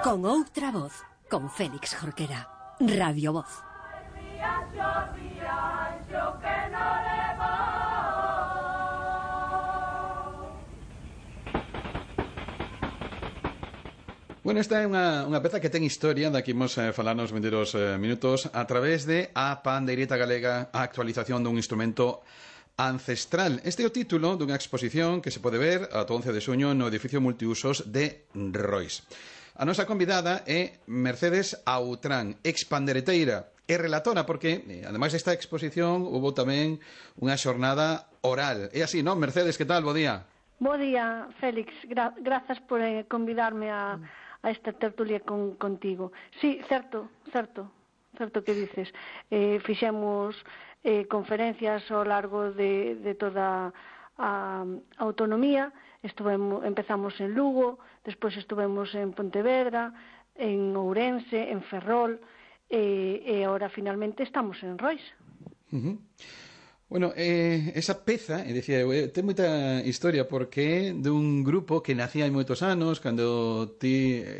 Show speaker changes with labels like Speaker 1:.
Speaker 1: Con outra voz, con Félix Jorquera. Radio Voz.
Speaker 2: Bueno, esta é unha peza que ten historia, da que imos falar nos vindeiros minutos, a través de A Pandeireta Galega, a actualización dun instrumento ancestral. Este é o título dunha exposición que se pode ver ata 11 de xuño no edificio multiusos de Rois. A nosa convidada é Mercedes Autrán, expandereteira e relatora, porque, ademais desta exposición, houve tamén unha xornada oral. É así, non? Mercedes, que tal? Bo día.
Speaker 3: Bo día, Félix. Grazas por convidarme a esta tertulia contigo. Sí, certo que dices. Fixemos conferencias ao largo de toda a autonomía. Empezamos en Lugo, despois estuvemos en Pontevedra, en Ourense, en Ferrol, e agora finalmente estamos en Rois.
Speaker 2: Bueno, esa peza, dicía, ten moita historia porque é dun grupo que nacía hai moitos anos, cando ti